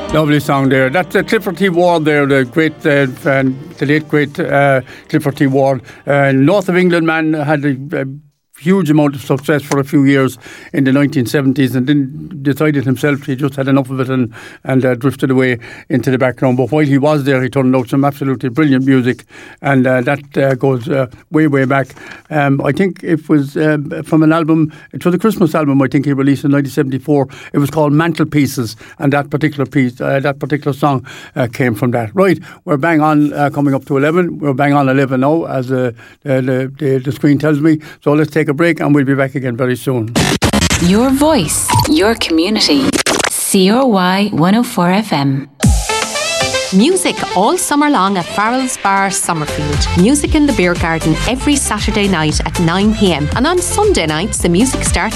Lovely song there. That's Clifford T. Ward there, the great, the late great Clifford T. Ward. North of England man, had a huge amount of success for a few years in the 1970s, and then decided himself he just had enough of it and drifted away into the background. But while he was there, he turned out some absolutely brilliant music, and that goes way back. I think it was from an album, it was a Christmas album I think he released in 1974. It was called Mantelpieces, and that particular piece, that particular song came from that. Right, we're bang on coming up to 11. We're bang on 11 now, as the screen tells me. So let's take a break and we'll be back again very soon. Your voice, your community. CRY 104 FM. Music all summer long at Farrell's Bar, Summerfield. Music in the beer garden every Saturday night at 9 p.m. And on Sunday nights, the music starts